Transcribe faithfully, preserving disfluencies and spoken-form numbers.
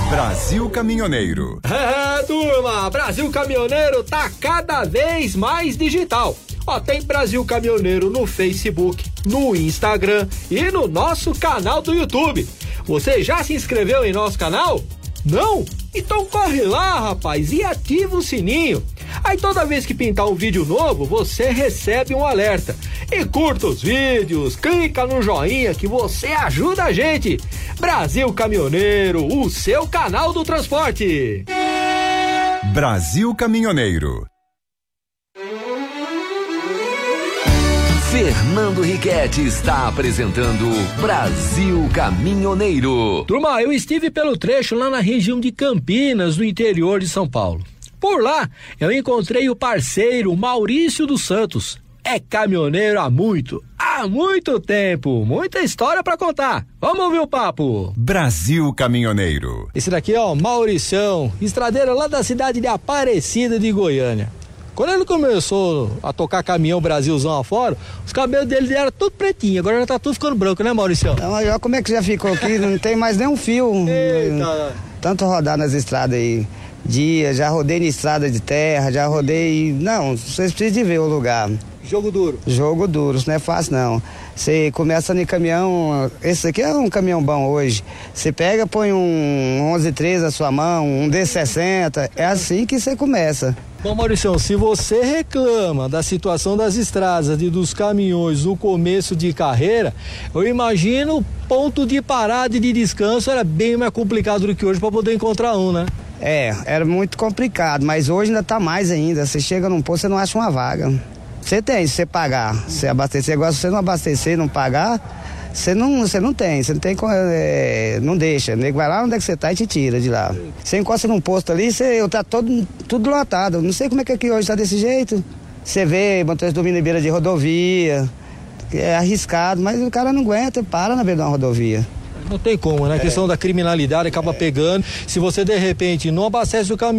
Brasil Caminhoneiro. É, turma, Brasil Caminhoneiro tá cada vez mais digital. Ó, tem Brasil Caminhoneiro no Facebook, no Instagram e no nosso canal do YouTube. Você já se inscreveu em nosso canal? Não? Então corre lá, rapaz, e ativa o sininho. Aí toda vez que pintar um vídeo novo, você recebe um alerta. E curta os vídeos, clica no joinha que você ajuda a gente. Brasil Caminhoneiro, o seu canal do transporte. Brasil Caminhoneiro. Fernando Riquetti está apresentando Brasil Caminhoneiro. Turma, eu estive pelo trecho lá na região de Campinas, no interior de São Paulo. Por lá, eu encontrei o parceiro Maurício dos Santos. É caminhoneiro há muito, há muito tempo. Muita história pra contar. Vamos ouvir o papo. Brasil Caminhoneiro. Esse daqui, ó, Mauricião, estradeiro lá da cidade de Aparecida de Goiânia. Quando ele começou a tocar caminhão Brasilzão afora, os cabelos dele eram tudo pretinho, agora já tá tudo ficando branco, né, Mauricião? Não, olha como é que já ficou aqui, não tem mais nem um fio. Eita. Tanto rodar nas estradas aí. Dia, já rodei na estrada de terra, já rodei. Não, vocês precisam de ver o lugar. Jogo duro. Jogo duro, isso não é fácil não. Você começa no caminhão, esse aqui é um caminhão bom hoje. Você pega, põe um onze treze na sua mão, um D sessenta, é assim que você começa. Bom, Mauricião, se você reclama da situação das estradas e dos caminhões no começo de carreira, eu imagino o ponto de parada e de descanso era bem mais complicado do que hoje para poder encontrar um, né? É, era muito complicado, mas hoje ainda tá mais ainda. Você chega num posto, você não acha uma vaga. Você tem, se você pagar, se abastecer. Agora, se você não abastecer, não pagar, você não, você não tem, você não tem, é, não deixa. O nego vai lá onde é que você tá e te tira de lá. Você encosta num posto ali, você tá todo, tudo lotado. Não sei como é que aqui hoje tá desse jeito. Você vê motorista dormindo em beira de rodovia, é arriscado, mas o cara não aguenta, para na beira de uma rodovia. Não tem como, né? A questão da criminalidade acaba pegando. Se você, de repente, não abastece o caminhão,